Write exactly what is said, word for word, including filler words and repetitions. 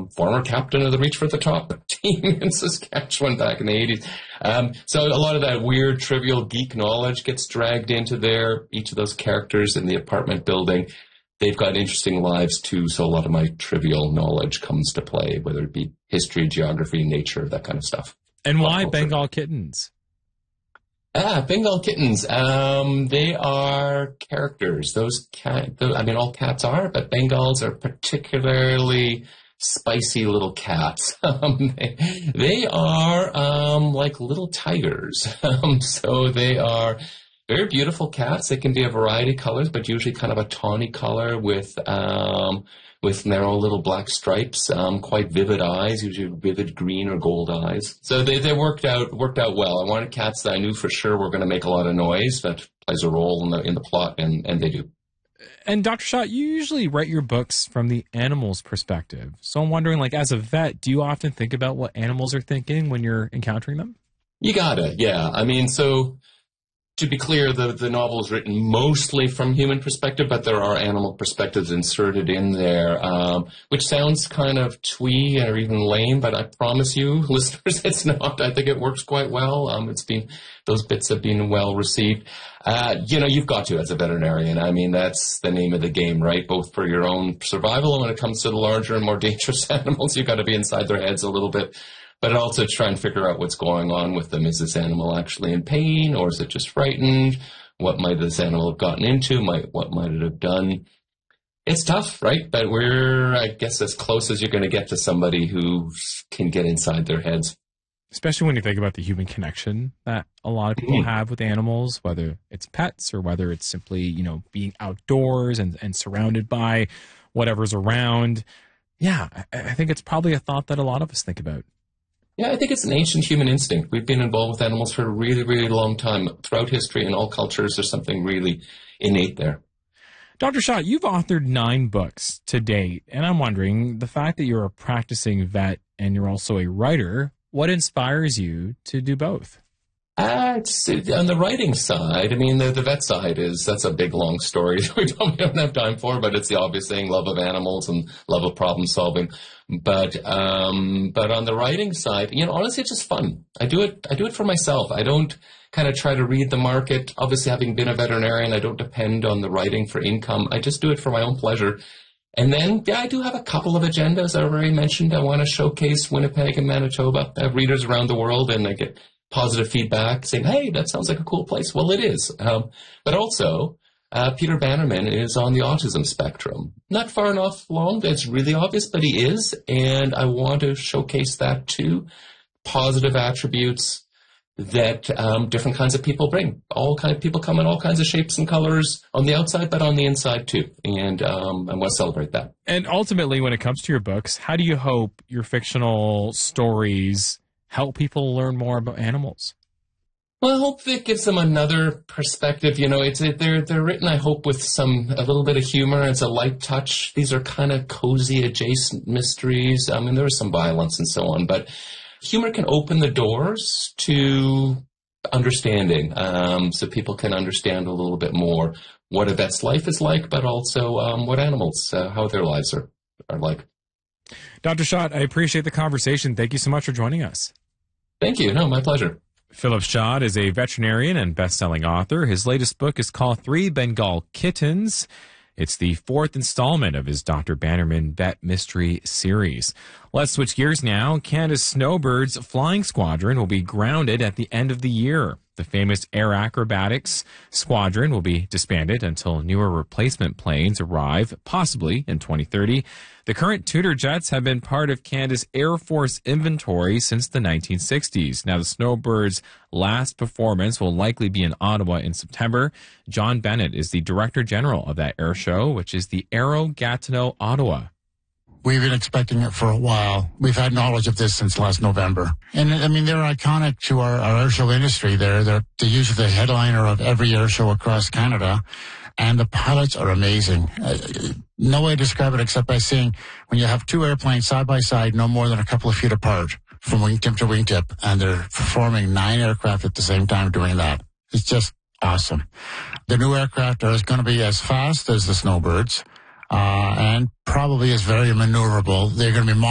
um, former captain of the Reach for the Top team in Saskatchewan back in the eighties. Um, so a lot of that weird, trivial geek knowledge gets dragged into there. Each of those characters in the apartment building, they've got interesting lives too, so a lot of my trivial knowledge comes to play, whether it be history, geography, nature, that kind of stuff. And why Bengal kittens? Ah, Bengal kittens. Um, they are characters. Those cat, those, I mean, all cats are, but Bengals are particularly spicy little cats. Um, they, they are um, like little tigers. Um, so they are very beautiful cats. They can be a variety of colors, but usually kind of a tawny color with um, with narrow little black stripes, um, quite vivid eyes, usually vivid green or gold eyes. So they, they worked out worked out well. I wanted cats that I knew for sure were going to make a lot of noise. That plays a role in the in the plot, and, and they do. And Doctor Schott, you usually write your books from the animal's perspective. So I'm wondering, like, as a vet, do you often think about what animals are thinking when you're encountering them? You got it, yeah. I mean, so to be clear, the, the novel is written mostly from human perspective, but there are animal perspectives inserted in there, um, which sounds kind of twee or even lame, but I promise you, listeners, it's not. I think it works quite well. Um, it's been, those bits have been well received. Uh, you know, you've got to as a veterinarian. I mean, that's the name of the game, right? Both for your own survival and when it comes to the larger and more dangerous animals, you've got to be inside their heads a little bit. But also try and figure out what's going on with them. Is this animal actually in pain, or is it just frightened? What might this animal have gotten into? Might what might it have done? It's tough, right? But we're, I guess, as close as you're going to get to somebody who can get inside their heads. Especially when you think about the human connection that a lot of people Mm-hmm. have with animals, whether it's pets or whether it's simply, you know, being outdoors and, and surrounded by whatever's around. Yeah, I, I think it's probably a thought that a lot of us think about. Yeah, I think it's an ancient human instinct. We've been involved with animals for a really, really long time. Throughout history in all cultures, there's something really innate there. Doctor Schott, you've authored nine books to date, and I'm wondering, the fact that you're a practicing vet and you're also a writer, what inspires you to do both? Uh, it's, on the writing side, I mean, the, the vet side is, that's a big, long story we don't, we don't have time for, but it's the obvious thing, love of animals and love of problem solving. But, um, but on the writing side, you know, honestly, it's just fun. I do it, I do it for myself. I don't kind of try to read the market. Obviously, having been a veterinarian, I don't depend on the writing for income. I just do it for my own pleasure. And then, yeah, I do have a couple of agendas. I already mentioned I want to showcase Winnipeg and Manitoba. I have readers around the world, and I get positive feedback saying, hey, that sounds like a cool place. Well, it is. Um, but also, uh, Peter Bannerman is on the autism spectrum. Not far enough along that it's really obvious, but he is. And I want to showcase that too. Positive attributes that um, different kinds of people bring. All kind of people come in all kinds of shapes and colors on the outside, but on the inside too. And um, I want to celebrate that. And ultimately, when it comes to your books, how do you hope your fictional stories help people learn more about animals? Well, I hope it gives them another perspective. You know, it's they're they're written, I hope, with some a little bit of humor. It's a light touch. These are kind of cozy, adjacent mysteries. I mean, there is some violence and so on, but humor can open the doors to understanding, um, so people can understand a little bit more what a vet's life is like, but also um, what animals, uh, how their lives are are like. Doctor Schott, I appreciate the conversation. Thank you so much for joining us. Thank you. No, my pleasure. Philip Schott is a veterinarian and best-selling author. His latest book is called Three Bengal Kittens. It's the fourth installment of his Doctor Bannerman Vet Mystery series. Let's switch gears now. Canada's Snowbirds Flying Squadron will be grounded at the end of the year. The famous Air Acrobatics Squadron will be disbanded until newer replacement planes arrive, possibly in twenty thirty. The current Tudor jets have been part of Canada's Air Force inventory since the nineteen sixties. Now, the Snowbirds' last performance will likely be in Ottawa in September. John Bennett is the Director General of that air show, which is the Aero Gatineau Ottawa. We've been expecting it for a while. We've had knowledge of this since last November. And, I mean, they're iconic to our, our airshow industry. They're, they're, they're usually the headliner of every airshow across Canada. And the pilots are amazing. Uh, no way to describe it except by saying when you have two airplanes side by side, no more than a couple of feet apart from wingtip to wingtip, and they're performing nine aircraft at the same time doing that. It's just awesome. The new aircraft are going to be as fast as the Snowbirds. Uh, and probably is very maneuverable. They're going to be